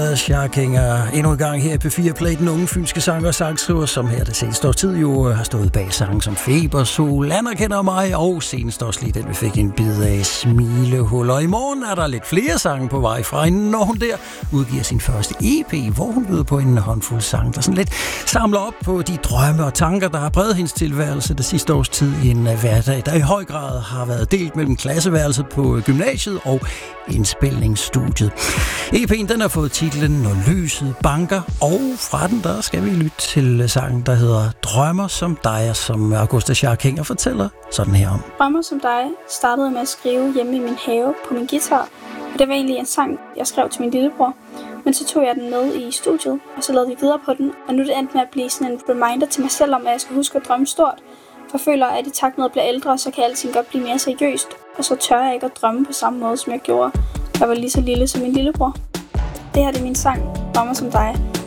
Sharking er endnu en gang her i P4 Play, den unge fynske sanger og sangskriver, som her det seneste års tid jo har stået bag sange som Feber, Sol, Anerkender mig, og senest også lige den, vi fik en bid af, Smilehuller. I morgen er der lidt flere sange på vej fra hende, når hun der udgiver sin første EP, hvor hun byder på en håndfuld sang, der sådan lidt samler op på de drømme og tanker, der har præget hendes tilværelse det sidste års tid i en hverdag, der i høj grad har været delt mellem klasseværelset på gymnasiet og indspilningsstudiet. EP'en den har fået titlen Når lyset banker, og fra den der skal vi lytte til sangen, der hedder Drømmer som dig, som Augusta Scharkinger fortæller sådan her om. Drømmer som dig startede med at skrive hjemme i min have på min guitar, og det var egentlig en sang, jeg skrev til min lillebror. Men så tog jeg den med i studiet, og så lavede vi videre på den, og nu er det endt med at blive sådan en reminder til mig selv om, at jeg skal huske at drømme stort. For jeg føler, at i takt med at blive ældre, så kan alting godt blive mere seriøst, og så tør jeg ikke at drømme på samme måde, som jeg gjorde, da jeg var lige så lille som min lillebror. Det her er min sang, Drømmer som dig,